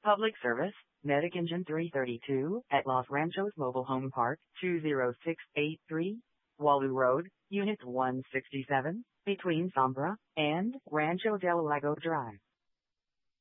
Public service, Medic Engine 332 at Los Ranchos Mobile Home Park, 20683, Walu Road, Unit 167, between Sombra and Rancho del Lago Drive.